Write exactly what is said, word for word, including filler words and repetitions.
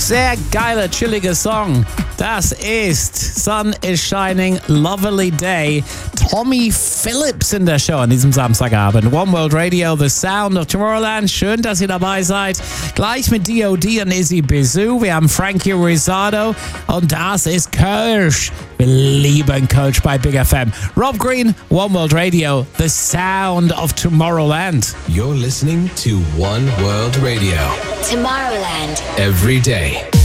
Sehr geiler, chilliger Song. Das ist Sun is Shining, Lovely Day. Tommy Phillips in der Show an diesem Samstagabend. One World Radio, The Sound of Tomorrowland. Schön, dass ihr dabei seid. Gleich mit D O D und Izzy Bizu. Wir haben Frankie Rizzardo und das ist Kölsch. Wir lieben Kölsch bei Big F M. Rob Green, One World Radio, The Sound of Tomorrowland. You're listening to One World Radio. Tomorrowland. Every day.